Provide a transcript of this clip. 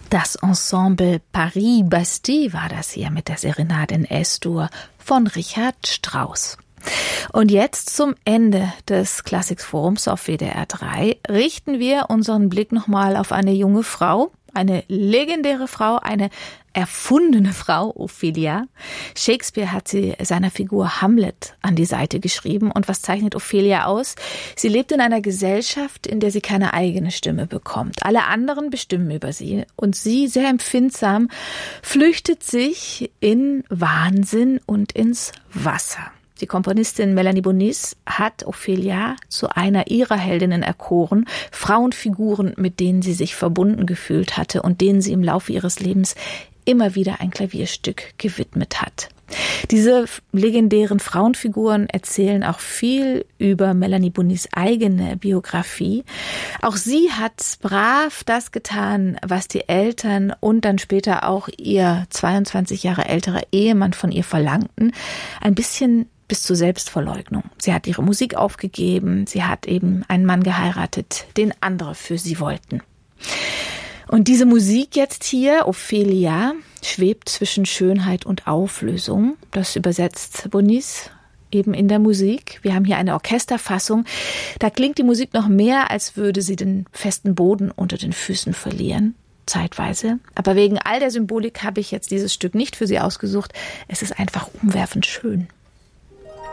Das Ensemble Paris-Bastille war das hier mit der Serenade in S-Dur von Richard Strauss. Und jetzt zum Ende des Klassikforums auf WDR 3 richten wir unseren Blick nochmal auf eine junge Frau, eine legendäre Frau, eine erfundene Frau, Ophelia. Shakespeare hat sie seiner Figur Hamlet an die Seite geschrieben. Und was zeichnet Ophelia aus? Sie lebt in einer Gesellschaft, in der sie keine eigene Stimme bekommt. Alle anderen bestimmen über sie. Und sie, sehr empfindsam, flüchtet sich in Wahnsinn und ins Wasser. Die Komponistin Melanie Bonis hat Ophelia zu einer ihrer Heldinnen erkoren, Frauenfiguren, mit denen sie sich verbunden gefühlt hatte und denen sie im Laufe ihres Lebens immer wieder ein Klavierstück gewidmet hat. Diese legendären Frauenfiguren erzählen auch viel über Melanie Bonis eigene Biografie. Auch sie hat brav das getan, was die Eltern und dann später auch ihr 22 Jahre älterer Ehemann von ihr verlangten. Ein bisschen bis zur Selbstverleugnung. Sie hat ihre Musik aufgegeben, sie hat eben einen Mann geheiratet, den andere für sie wollten. Und diese Musik jetzt hier, Ophelia, schwebt zwischen Schönheit und Auflösung. Das übersetzt Bonis eben in der Musik. Wir haben hier eine Orchesterfassung. Da klingt die Musik noch mehr, als würde sie den festen Boden unter den Füßen verlieren, zeitweise. Aber wegen all der Symbolik habe ich jetzt dieses Stück nicht für Sie ausgesucht. Es ist einfach umwerfend schön.